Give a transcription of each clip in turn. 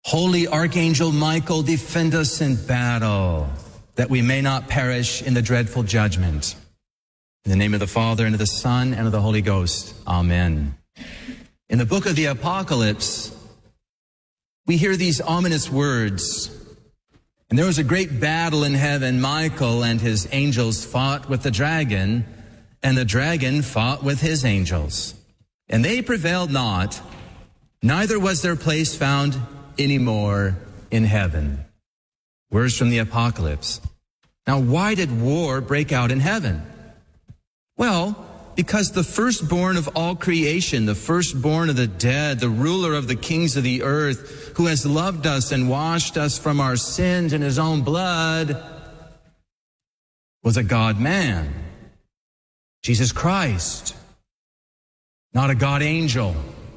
Holy Archangel Michael, defend us in battle, that we may not perish in the dreadful judgment. In the name of the Father, and of the Son, and of the Holy Ghost. Amen. In the book of the Apocalypse, we hear these ominous words. And there was a great battle in heaven. Michael and his angels fought with the dragon, and the dragon fought with his angels. And they prevailed not, neither was their place found any more in heaven. Words from the Apocalypse. Now, why did war break out in heaven? Well, because the firstborn of all creation, the firstborn of the dead, the ruler of the kings of the earth, who has loved us and washed us from our sins in his own blood, was a God-man, Jesus Christ, not a God angel.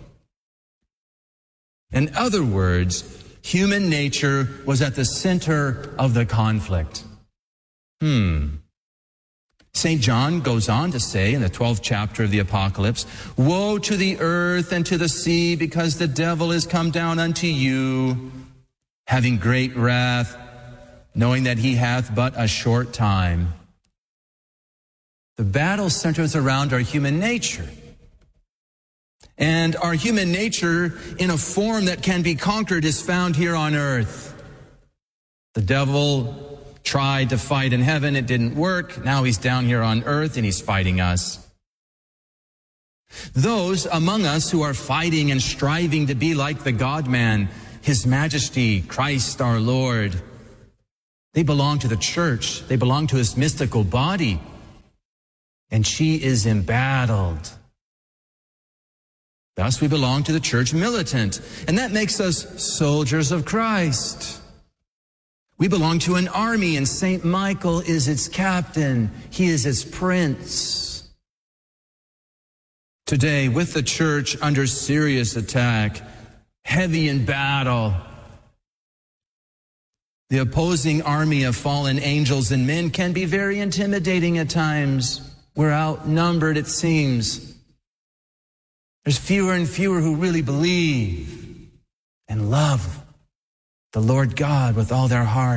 In other words, human nature was at the center of the conflict. St. John goes on to say in the 12th chapter of the Apocalypse, "Woe to the earth and to the sea, because the devil is come down unto you, having great wrath, knowing that he hath but a short time." The battle centers around our human nature. And our human nature, in a form that can be conquered, is found here on earth. The devil tried to fight in heaven. It didn't work. Now he's down here on earth and he's fighting us. Those among us who are fighting and striving to be like the God-man, His Majesty, Christ our Lord, they belong to the church. They belong to His mystical body. And she is embattled. Thus we belong to the church militant. And that makes us soldiers of Christ. We belong to an army, and St. Michael is its captain. He is its prince. Today, with the church under serious attack, heavy in battle, the opposing army of fallen angels and men can be very intimidating at times. We're outnumbered, it seems. There's fewer and fewer who really believe and love the Lord God with all their heart.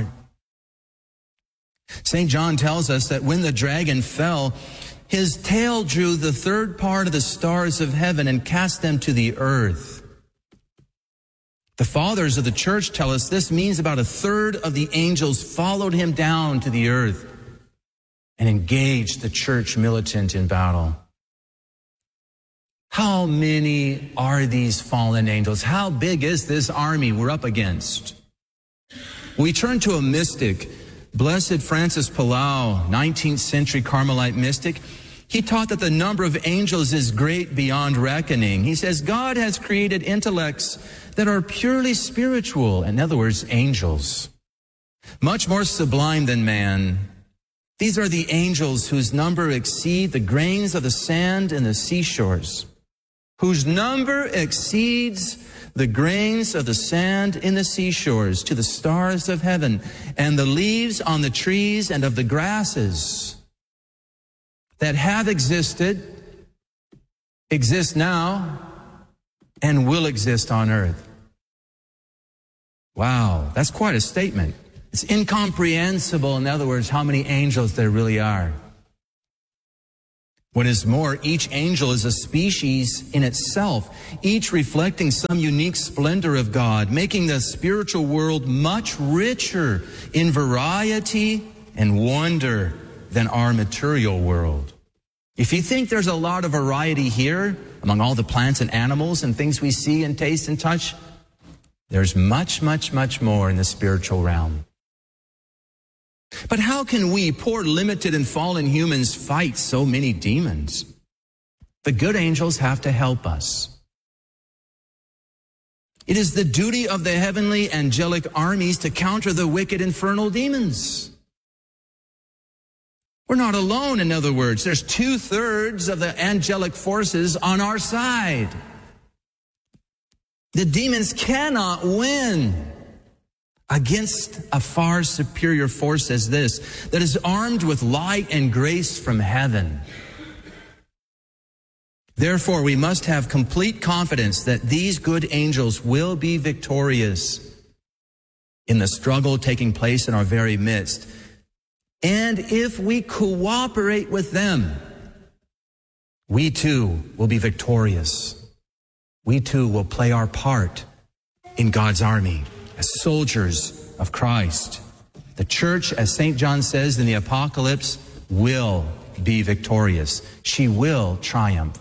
St. John tells us that when the dragon fell, his tail drew the third part of the stars of heaven and cast them to the earth. The fathers of the church tell us this means about a third of the angels followed him down to the earth and engaged the church militant in battle. How many are these fallen angels? How big is this army we're up against? We turn to a mystic, Blessed Francis Palau, 19th century Carmelite mystic. He taught that the number of angels is great beyond reckoning. He says God has created intellects that are purely spiritual, in other words, angels, much more sublime than man. These are the angels whose number exceed the grains of the sand in the seashores, whose number exceeds the grains of the sand in the seashores, to the stars of heaven, and the leaves on the trees and of the grasses that have existed, exist now, and will exist on earth. Wow, that's quite a statement. It's incomprehensible, in other words, how many angels there really are. What is more, each angel is a species in itself, each reflecting some unique splendor of God, making the spiritual world much richer in variety and wonder than our material world. If you think there's a lot of variety here among all the plants and animals and things we see and taste and touch, there's much, much, much more in the spiritual realm. But how can we, poor, limited, and fallen humans, fight so many demons? The good angels have to help us. It is the duty of the heavenly angelic armies to counter the wicked infernal demons. We're not alone, in other words. There's 2/3 of the angelic forces on our side. The demons cannot win against a far superior force as this, that is armed with light and grace from heaven. Therefore, we must have complete confidence that these good angels will be victorious in the struggle taking place in our very midst. And if we cooperate with them, we too will be victorious. We too will play our part in God's army as soldiers of Christ. The church, as St. John says in the Apocalypse, will be victorious. She will triumph.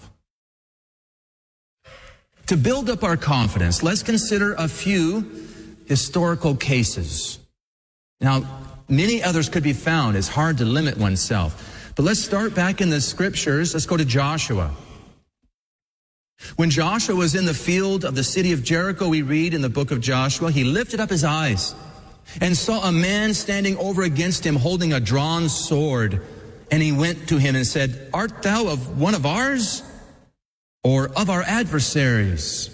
To build up our confidence, let's consider a few historical cases. Now, many others could be found. It's hard to limit oneself. But let's start back in the scriptures. Let's go to Joshua. When Joshua was in the field of the city of Jericho, we read in the book of Joshua, he lifted up his eyes and saw a man standing over against him holding a drawn sword. And he went to him and said, "Art thou of one of ours, or of our adversaries?"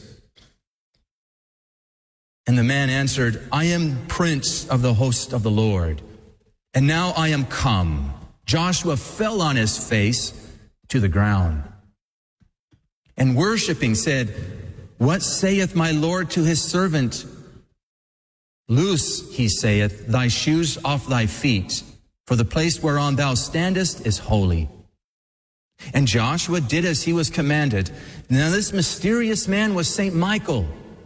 And the man answered, "I am prince of the host of the Lord, and now I am come." Joshua fell on his face to the ground, and worshiping said, "What saith my Lord to his servant? Loose, he saith, thy shoes off thy feet, for the place whereon thou standest is holy." And Joshua did as he was commanded. Now this mysterious man was St. Michael.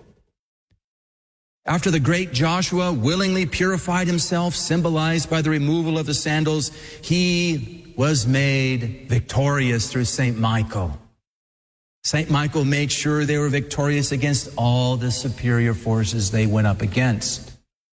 After the great Joshua willingly purified himself, symbolized by the removal of the sandals, he was made victorious through St. Michael. St. Michael made sure they were victorious against all the superior forces they went up against.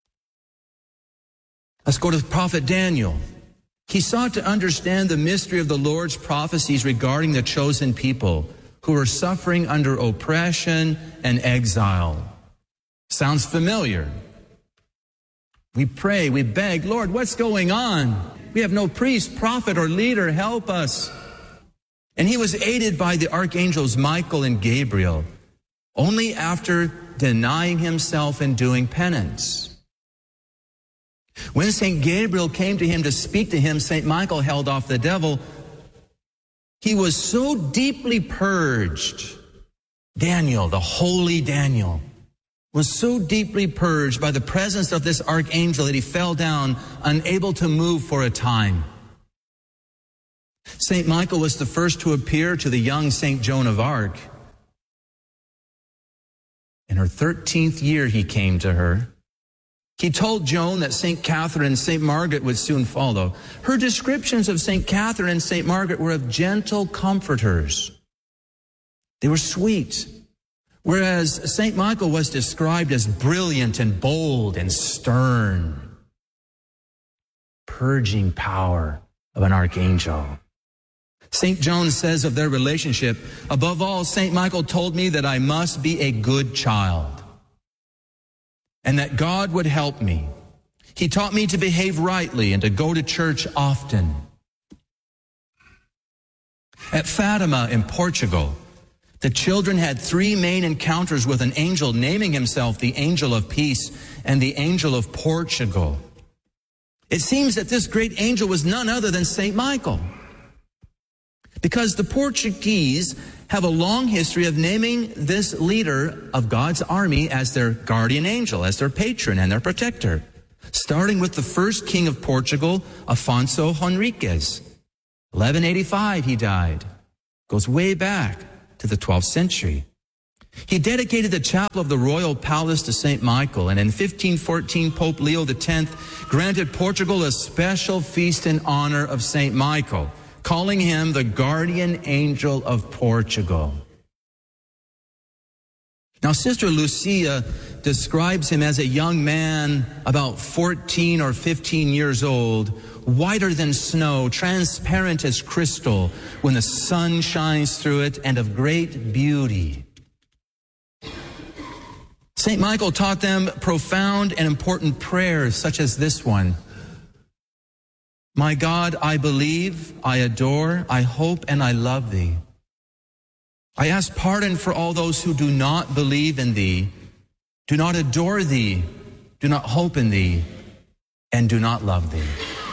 Let's go to the prophet Daniel. He sought to understand the mystery of the Lord's prophecies regarding the chosen people who were suffering under oppression and exile. Sounds familiar. We pray, we beg, "Lord, what's going on? We have no priest, prophet, or leader. Help us." And he was aided by the archangels Michael and Gabriel, only after denying himself and doing penance. When St. Gabriel came to him to speak to him, St. Michael held off the devil. He was so deeply purged. Daniel, the holy Daniel, was so deeply purged by the presence of this archangel that he fell down, unable to move for a time. St. Michael was the first to appear to the young St. Joan of Arc. In her 13th year, he came to her. He told Joan that St. Catherine and St. Margaret would soon follow. Her descriptions of St. Catherine and St. Margaret were of gentle comforters. They were sweet, whereas St. Michael was described as brilliant and bold and stern. Purging power of an archangel. St. Joan says of their relationship, "Above all, St. Michael told me that I must be a good child, and that God would help me. He taught me to behave rightly and to go to church often." At Fatima in Portugal, the children had 3 main encounters with an angel, naming himself the Angel of Peace and the Angel of Portugal. It seems that this great angel was none other than St. Michael, because the Portuguese have a long history of naming this leader of God's army as their guardian angel, as their patron and their protector, starting with the first king of Portugal, Afonso Henriques. 1185 he died. Goes way back to the 12th century. He dedicated the chapel of the royal palace to St. Michael, and in 1514 Pope Leo X granted Portugal a special feast in honor of St. Michael, calling him the guardian angel of Portugal. Now, Sister Lucia describes him as a young man about 14 or 15 years old, whiter than snow, transparent as crystal when the sun shines through it, and of great beauty. St. Michael taught them profound and important prayers such as this one. "My God, I believe, I adore, I hope, and I love thee. I ask pardon for all those who do not believe in thee, do not adore thee, do not hope in thee, and do not love thee."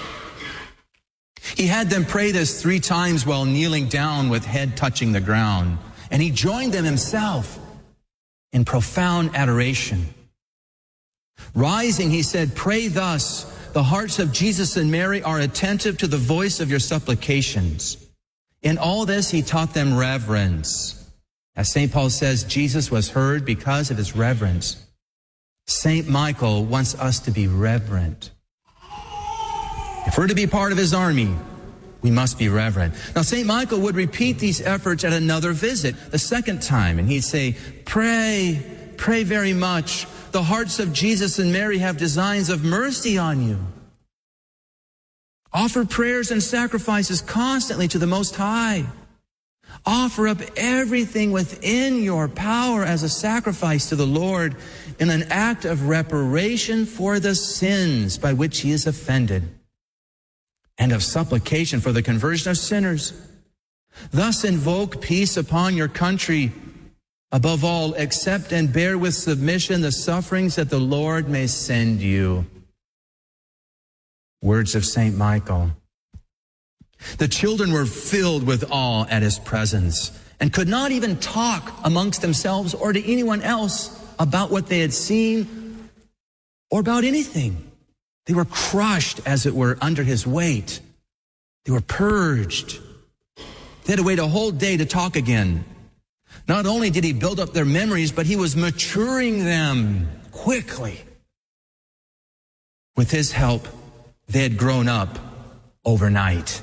He had them pray this 3 times while kneeling down with head touching the ground, and he joined them himself in profound adoration. Rising, he said, "Pray thus. The hearts of Jesus and Mary are attentive to the voice of your supplications." In all this, he taught them reverence. As St. Paul says, Jesus was heard because of his reverence. St. Michael wants us to be reverent. If we're to be part of his army, we must be reverent. Now, St. Michael would repeat these efforts at another visit, the second time, and he'd say, "Pray, pray very much. The hearts of Jesus and Mary have designs of mercy on you. Offer prayers and sacrifices constantly to the Most High. Offer up everything within your power as a sacrifice to the Lord in an act of reparation for the sins by which he is offended, and of supplication for the conversion of sinners. Thus invoke peace upon your country. Above all, accept and bear with submission the sufferings that the Lord may send you." Words of St. Michael. The children were filled with awe at his presence and could not even talk amongst themselves or to anyone else about what they had seen or about anything. They were crushed, as it were, under his weight. They were purged. They had to wait a whole day to talk again. Not only did he build up their memories, but he was maturing them quickly. With his help, they had grown up overnight.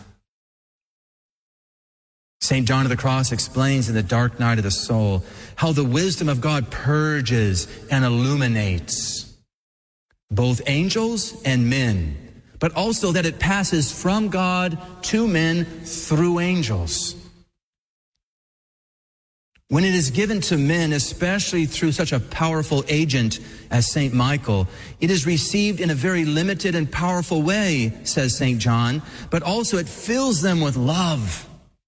St. John of the Cross explains in The Dark Night of the Soul how the wisdom of God purges and illuminates both angels and men, but also that it passes from God to men through angels. When it is given to men, especially through such a powerful agent as St. Michael, it is received in a very limited and powerful way, says St. John, but also it fills them with love.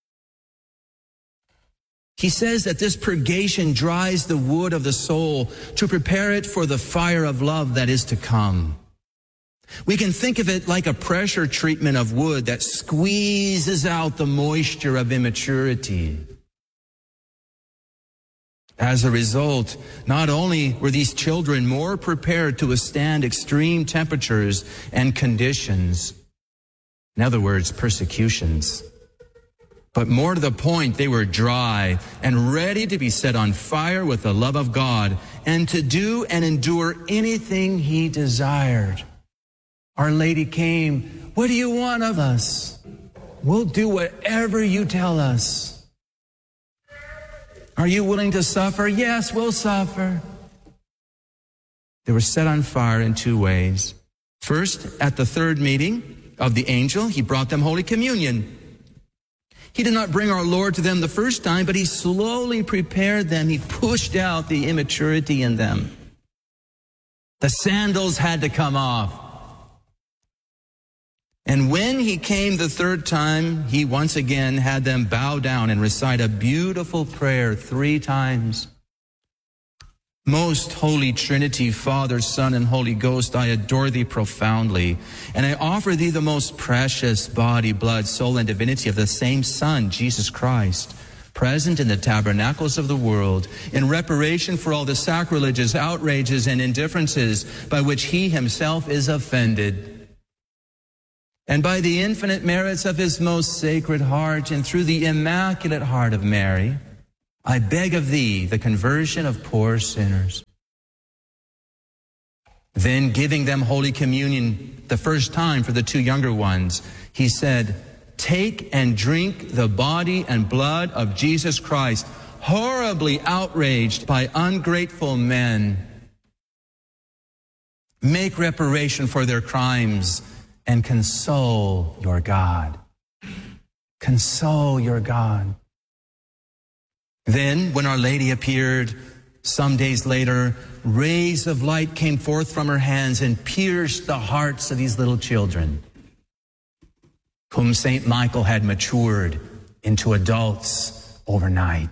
He says that this purgation dries the wood of the soul to prepare it for the fire of love that is to come. We can think of it like a pressure treatment of wood that squeezes out the moisture of immaturity. As a result, not only were these children more prepared to withstand extreme temperatures and conditions, in other words, persecutions, but more to the point, they were dry and ready to be set on fire with the love of God and to do and endure anything he desired. Our Lady came, "What do you want of us? We'll do whatever you tell us." "Are you willing to suffer?" "Yes, we'll suffer." They were set on fire in two ways. First, at the third meeting of the angel, he brought them Holy Communion. He did not bring our Lord to them the first time, but he slowly prepared them. He pushed out the immaturity in them. The sandals had to come off. And when he came the third time, he once again had them bow down and recite a beautiful prayer 3 times. Most Holy Trinity, Father, Son, and Holy Ghost, I adore thee profoundly, and I offer thee the most precious body, blood, soul, and divinity of the same Son, Jesus Christ, present in the tabernacles of the world, in reparation for all the sacrileges, outrages, and indifferences by which he himself is offended. And by the infinite merits of his most sacred heart, and through the immaculate heart of Mary, I beg of thee the conversion of poor sinners. Then, giving them Holy Communion the first time for the 2 younger ones, he said, "Take and drink the body and blood of Jesus Christ, horribly outraged by ungrateful men. Make reparation for their crimes and console your God." Console your God. Then, when Our Lady appeared, some days later, rays of light came forth from her hands and pierced the hearts of these little children, whom St. Michael had matured into adults overnight.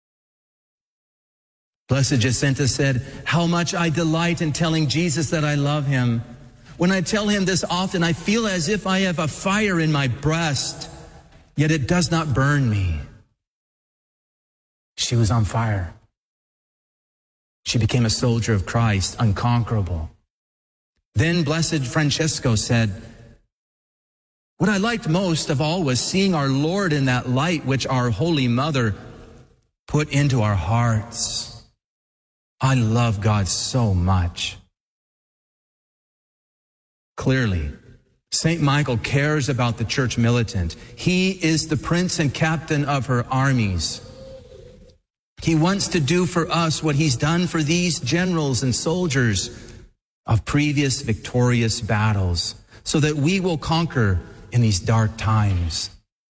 Blessed Jacinta said, "How much I delight in telling Jesus that I love him. When I tell him this often, I feel as if I have a fire in my breast, yet it does not burn me." She was on fire. She became a soldier of Christ, unconquerable. Then Blessed Francesco said, what I liked most of all was seeing our Lord in that light which our Holy Mother put into our hearts. I love God so much. Clearly, St. Michael cares about the church militant. He is the prince and captain of her armies. He wants to do for us what he's done for these generals and soldiers of previous victorious battles, so that we will conquer in these dark times.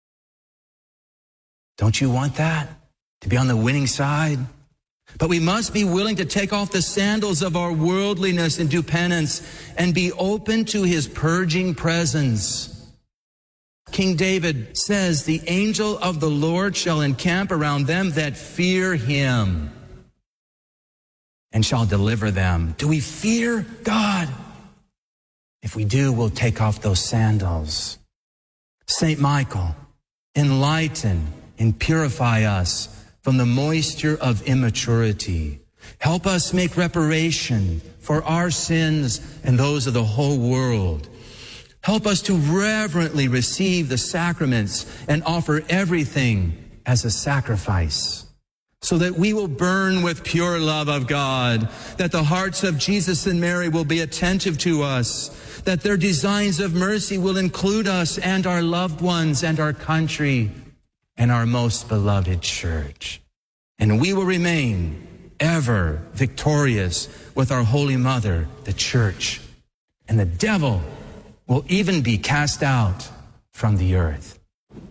Don't you want that? To be on the winning side? But we must be willing to take off the sandals of our worldliness and do penance and be open to his purging presence. King David says, the angel of the Lord shall encamp around them that fear him and shall deliver them. Do we fear God? If we do, we'll take off those sandals. St. Michael, enlighten and purify us from the moisture of immaturity. Help us make reparation for our sins and those of the whole world. Help us to reverently receive the sacraments and offer everything as a sacrifice, so that we will burn with pure love of God, that the hearts of Jesus and Mary will be attentive to us, that their designs of mercy will include us and our loved ones and our country and our most beloved church. And we will remain ever victorious with our Holy Mother, the Church. And the devil will even be cast out from the earth.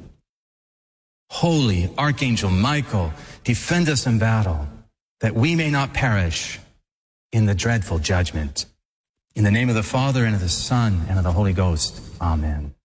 Holy Archangel Michael, defend us in battle, that we may not perish in the dreadful judgment. In the name of the Father, and of the Son, and of the Holy Ghost. Amen.